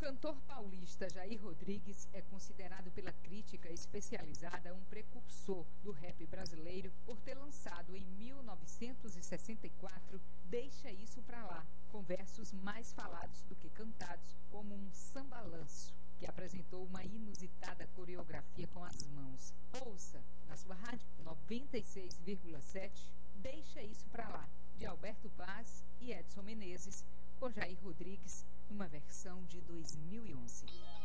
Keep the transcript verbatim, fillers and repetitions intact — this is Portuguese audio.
cantor paulista Jair Rodrigues é considerado pela crítica especializada um precursor do rap brasileiro por ter lançado em mil novecentos e sessenta e quatro Deixa Isso Pra Lá, com versos mais falados do que cantados, como um sambalanço, que apresentou uma inusitada coreografia com as mãos. Ouça, na sua rádio noventa e seis vírgula sete, Deixa Isso Pra Lá, de Alberto Paz e Edson Menezes, com Jair Rodrigues, numa versão de dois mil e onze.